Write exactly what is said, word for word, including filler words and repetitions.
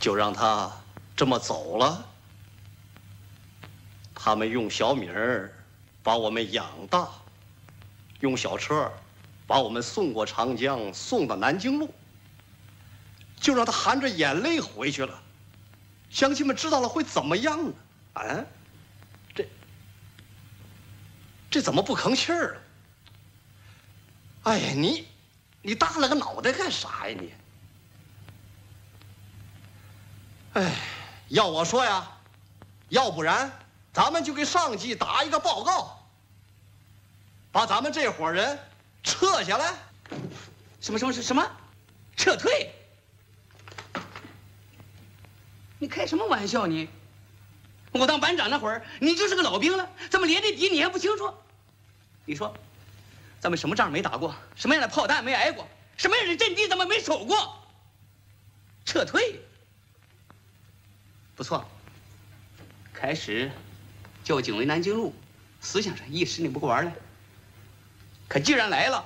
就让他这么走了。他们用小米儿把我们养大，用小车把我们送过长江，送到南京路，就让他含着眼泪回去了。乡亲们知道了会怎么样呢？啊，这这怎么不吭气儿啊？哎呀，你你大了个脑袋干啥呀你？哎，要我说呀，要不然咱们就给上级打一个报告，把咱们这伙人撤下来。 什么什么什么？撤退？你开什么玩笑你？我当班长那会儿，你就是个老兵了，怎么连这底你还不清楚？你说，咱们什么仗没打过，什么样的炮弹没挨过，什么样的阵地咱们没守过？撤退？不错，开始叫警卫南京路，思想上一时你不过玩来，可既然来了，